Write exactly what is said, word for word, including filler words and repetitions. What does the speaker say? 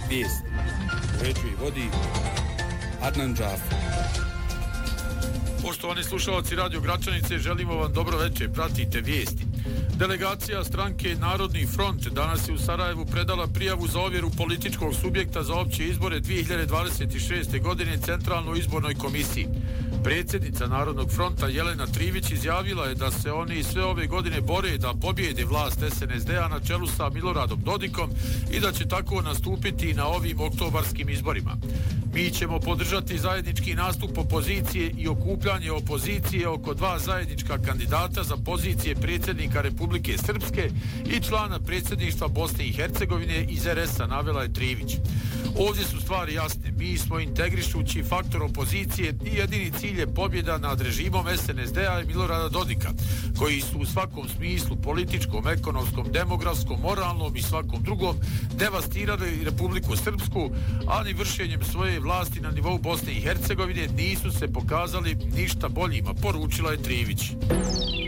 Vijest. Uređuje i vodi Adnan Džafer. Poštovani slušalci Radio Gračanice, želimo vam dobro večer, pratite vijesti. Delegacija stranke Narodni front danas je u Sarajevu predala prijavu za ovjeru političkog subjekta za opće izbore dvije hiljade dvadeset šeste. godine Centralnoj izbornoj komisiji. Predsjednica Narodnog fronta Jelena Trivić izjavila je da se oni sve ove godine bore da pobjede vlast S N S D-a na čelu sa Miloradom Dodikom i da će tako nastupiti na ovim oktobarskim izborima. Mi ćemo podržati zajednički nastup opozicije i okupljanje opozicije oko dva zajednička kandidata za pozicije predsjednika Republike Srpske i člana predsjedništva Bosne i Hercegovine iz R S-a, navela je Trivić. Ovdje su stvari jasne. Mi smo integrišući faktor opozicije i jedini cilj je pobjeda nad režimom S N S D-a i Milorada Dodika, koji su u svakom smislu političkom, ekonomskom, demografskom, moralnom i svakom drugom devastirali Republiku Srpsku, ali vršenjem svoje vlasti na nivou Bosne i Hercegovine nisu se pokazali ništa boljima, poručila je Trivić.